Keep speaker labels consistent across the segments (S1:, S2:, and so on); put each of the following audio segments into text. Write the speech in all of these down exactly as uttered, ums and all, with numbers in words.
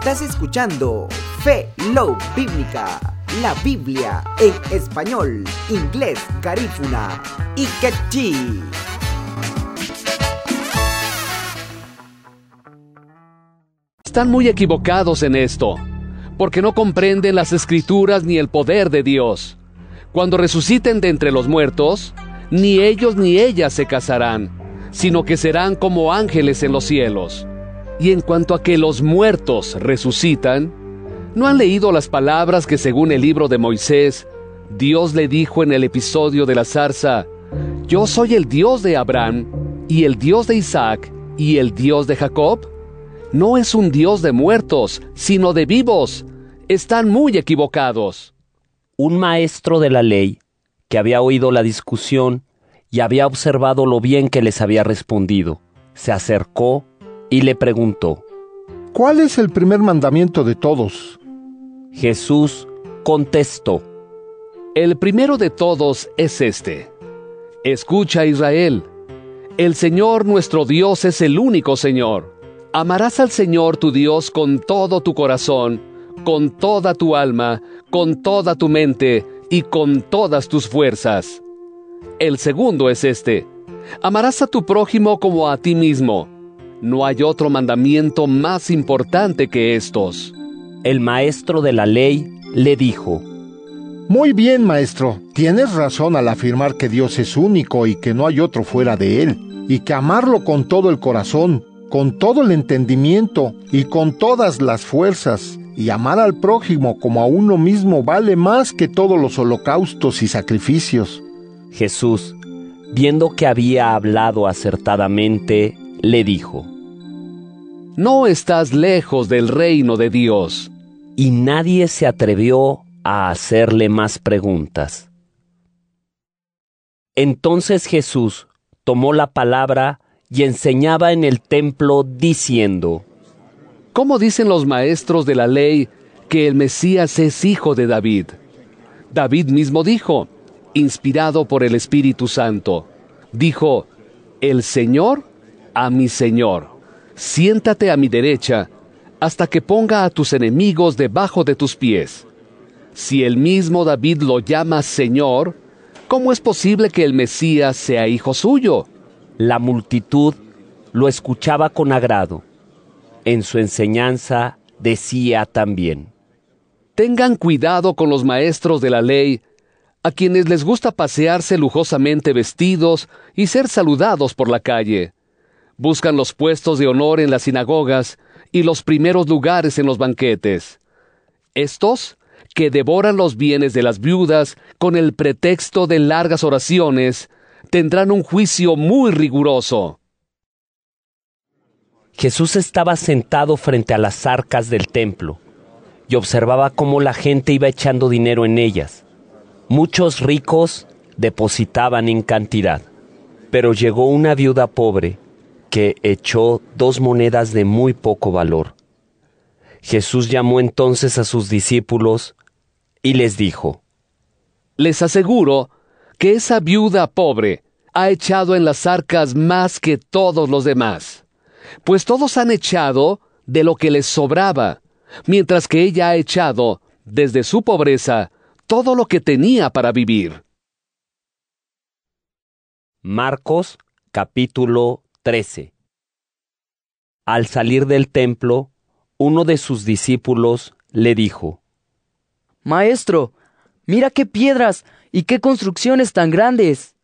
S1: Estás escuchando Fe Love Bíblica, la Biblia en español, inglés, garífuna y quechí.
S2: Están muy equivocados en esto, porque no comprenden las Escrituras ni el poder de Dios. Cuando resuciten de entre los muertos, ni ellos ni ellas se casarán, sino que serán como ángeles en los cielos. Y en cuanto a que los muertos resucitan, ¿no han leído las palabras que según el libro de Moisés, Dios le dijo en el episodio de la zarza: Yo soy el Dios de Abraham, y el Dios de Isaac, y el Dios de Jacob? No es un Dios de muertos, sino de vivos. Están muy equivocados.
S3: Un maestro de la ley, que había oído la discusión y había observado lo bien que les había respondido, se acercó y le preguntó:
S4: ¿Cuál es el primer mandamiento de todos?
S3: Jesús contestó:
S2: El primero de todos es este: Escucha, Israel, el Señor nuestro Dios es el único Señor. Amarás al Señor tu Dios con todo tu corazón, con toda tu alma, con toda tu mente y con todas tus fuerzas. El segundo es este: amarás a tu prójimo como a ti mismo. No hay otro mandamiento más importante que estos.
S3: El maestro de la ley le dijo:
S4: Muy bien, maestro. Tienes razón al afirmar que Dios es único y que no hay otro fuera de Él, y que amarlo con todo el corazón, con todo el entendimiento y con todas las fuerzas, y amar al prójimo como a uno mismo vale más que todos los holocaustos y sacrificios.
S3: Jesús, viendo que había hablado acertadamente, le dijo:
S2: No estás lejos del reino de Dios.
S3: Y nadie se atrevió a hacerle más preguntas. Entonces Jesús tomó la palabra y enseñaba en el templo diciendo:
S2: ¿Cómo dicen los maestros de la ley que el Mesías es hijo de David? David mismo dijo, inspirado por el Espíritu Santo, dijo: El Señor a mi Señor, siéntate a mi derecha, hasta que ponga a tus enemigos debajo de tus pies. Si el mismo David lo llama Señor, ¿cómo es posible que el Mesías sea hijo suyo?
S3: La multitud lo escuchaba con agrado. En su enseñanza decía también:
S2: Tengan cuidado con los maestros de la ley, a quienes les gusta pasearse lujosamente vestidos y ser saludados por la calle. Buscan los puestos de honor en las sinagogas y los primeros lugares en los banquetes. Estos, que devoran los bienes de las viudas con el pretexto de largas oraciones, tendrán un juicio muy riguroso.
S3: Jesús estaba sentado frente a las arcas del templo y observaba cómo la gente iba echando dinero en ellas. Muchos ricos depositaban en cantidad, pero llegó una viuda pobre que echó dos monedas de muy poco valor. Jesús llamó entonces a sus discípulos y les dijo:
S2: Les aseguro que esa viuda pobre ha echado en las arcas más que todos los demás, pues todos han echado de lo que les sobraba, mientras que ella ha echado, desde su pobreza, todo lo que tenía para vivir.
S3: Marcos, capítulo trece. Al salir del templo, uno de sus discípulos le dijo:
S5: Maestro, mira qué piedras y qué construcciones tan grandes.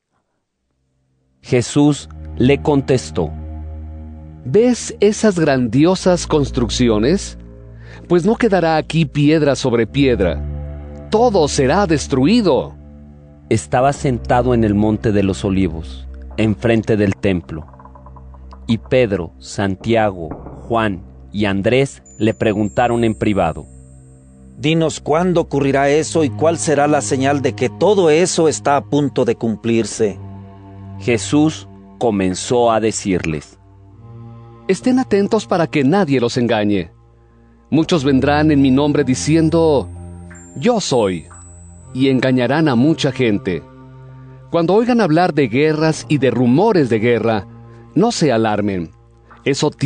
S3: Jesús le contestó:
S2: ¿Ves esas grandiosas construcciones? Pues no quedará aquí piedra sobre piedra. Todo será destruido.
S3: Estaba sentado en el monte de los Olivos, enfrente del templo. Y Pedro, Santiago, Juan y Andrés le preguntaron en privado:
S6: Dinos cuándo ocurrirá eso y cuál será la señal de que todo eso está a punto de cumplirse.
S3: Jesús comenzó a decirles:
S2: Estén atentos para que nadie los engañe. Muchos vendrán en mi nombre diciendo: Yo soy, y engañarán a mucha gente. Cuando oigan hablar de guerras y de rumores de guerra, no se alarmen. Eso